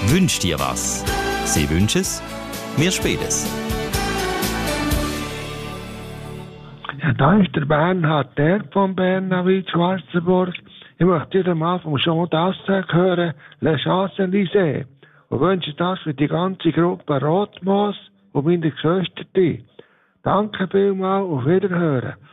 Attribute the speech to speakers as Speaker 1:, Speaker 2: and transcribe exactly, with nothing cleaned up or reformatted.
Speaker 1: Wünsch dir was. Sie wünschen es, wir spielen es.
Speaker 2: Ja, da ist der Bernhard, der von Bernavit Schwarzenburg. Ich möchte wieder mal vom Jean Dassin hören, Le Champs-Élysées. Und wünsche das für die ganze Gruppe Rotmoos und meine Geschwister. Danke vielmals, auf Wiederhören.